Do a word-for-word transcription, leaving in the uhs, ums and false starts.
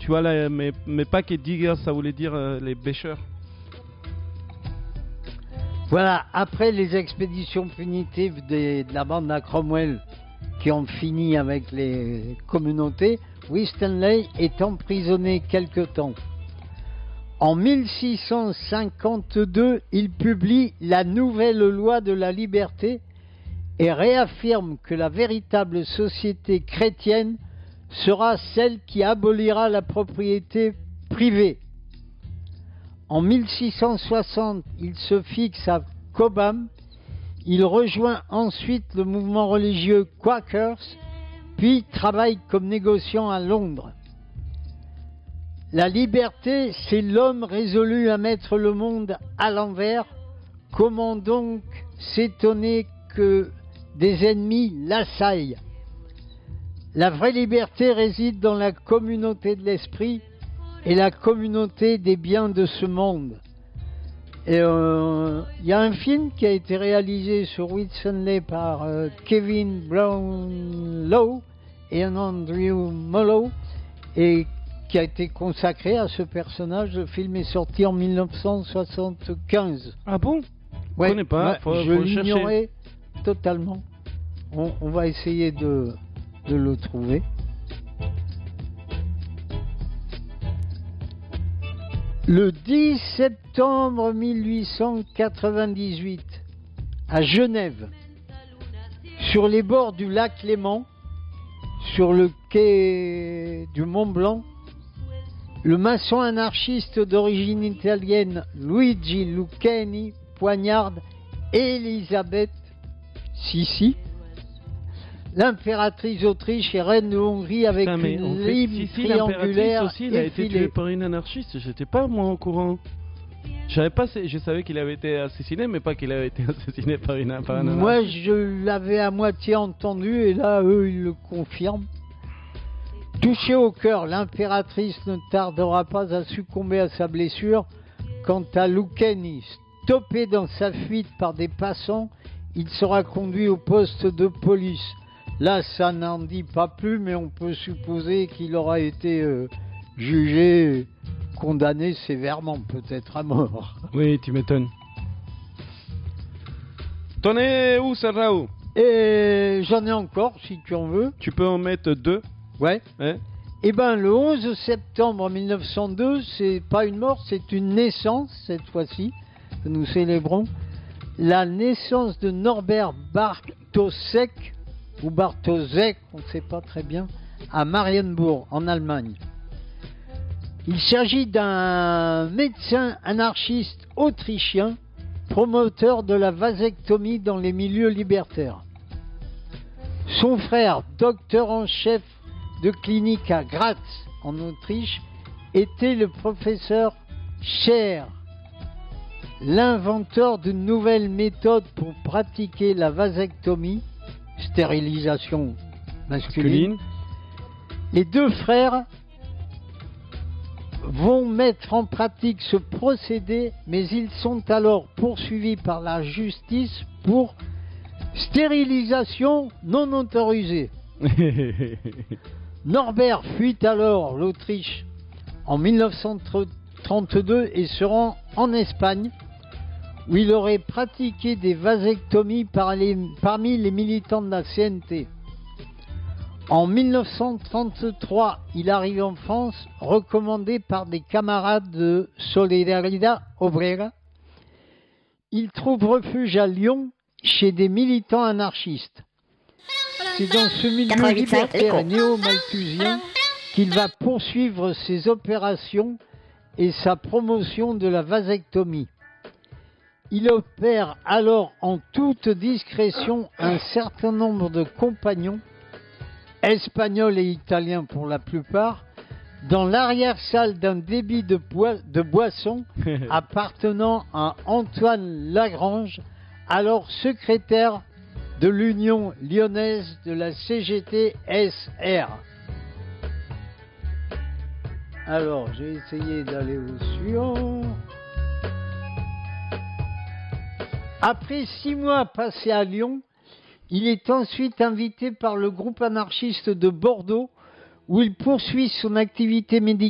Tu vois là, mais, mais pas que diggers, ça voulait dire euh, les pêcheurs. Voilà, après les expéditions punitives des- de la bande à Cromwell qui ont fini avec les communautés, Winstanley est emprisonné quelque temps. En mille six cent cinquante-deux, il publie la nouvelle loi de la liberté et réaffirme que la véritable société chrétienne sera celle qui abolira la propriété privée. En mille six cent soixante, il se fixe à Cobham. Il rejoint ensuite le mouvement religieux Quakers, puis travaille comme négociant à Londres. La liberté, c'est l'homme résolu à mettre le monde à l'envers. Comment donc s'étonner que des ennemis l'assaillent? La vraie liberté réside dans la communauté de l'esprit et la communauté des biens de ce monde. Et euh, il y a un film qui a été réalisé sur Winstanley par euh, Kevin Brownlow et Andrew Mullow et qui a été consacré à ce personnage. Le film est sorti en dix-neuf cent soixante-quinze. Ah bon? Ouais, Je connais pas, ouais, faut, je faut l'ignorais totalement. On, on va essayer de, de le trouver. Le dix septembre mille huit cent quatre-vingt-dix-huit, à Genève, sur les bords du lac Léman, sur le quai du Mont Blanc, le maçon anarchiste d'origine italienne Luigi Lucchini poignarde Elisabeth Sissi, l'impératrice d'Autriche et reine de Hongrie, avec Putain, mais en une fait, lime si, si, l'impératrice triangulaire aussi, il a été effilée. tué par une anarchiste. J'étais pas moi au courant. Je savais pas, je savais qu'il avait été assassiné, mais pas qu'il avait été assassiné par une par un Moi, anarchiste. je l'avais à moitié entendu et là, eux, ils le confirment. Touchée au cœur, l'impératrice ne tardera pas à succomber à sa blessure. Quant à Lucchini, stoppé dans sa fuite par des passants, il sera conduit au poste de police. Là, ça n'en dit pas plus, mais on peut supposer qu'il aura été euh, jugé, condamné sévèrement, peut-être à mort. Oui, tu m'étonnes. T'en es où, ça, Raoult? Et j'en ai encore, si tu en veux. Tu peux en mettre deux. Ouais. Hein? Eh ben, le onze septembre mille neuf cent deux, c'est pas une mort, c'est une naissance, cette fois-ci, que nous célébrons. La naissance de Norbert Bartosek, ou Bartosek, on ne sait pas très bien, à Marienbourg, en Allemagne. Il s'agit d'un médecin anarchiste autrichien, promoteur de la vasectomie dans les milieux libertaires. Son frère, docteur en chef de clinique à Graz, en Autriche, était le professeur Scher, l'inventeur d'une nouvelle méthode pour pratiquer la vasectomie, stérilisation masculine. Masculine. Les deux frères vont mettre en pratique ce procédé, mais ils sont alors poursuivis par la justice pour stérilisation non autorisée. Norbert fuit alors l'Autriche en mille neuf cent trente-deux et se rend en Espagne, où il aurait pratiqué des vasectomies par les, parmi les militants de la C N T. En mille neuf cent trente-trois, il arrive en France, recommandé par des camarades de Solidaridad Obrera. Il trouve refuge à Lyon chez des militants anarchistes. C'est dans ce milieu libertaire et néo-malthusien qu'il va poursuivre ses opérations et sa promotion de la vasectomie. Il opère alors en toute discrétion un certain nombre de compagnons, espagnols et italiens pour la plupart, dans l'arrière-salle d'un débit de, boi- de boissons appartenant à Antoine Lagrange, alors secrétaire de l'Union lyonnaise de la C G T S R. Alors, j'ai essayé d'aller au suivant. Après six mois passés à Lyon, il est ensuite invité par le groupe anarchiste de Bordeaux, où il poursuit son activité médicale.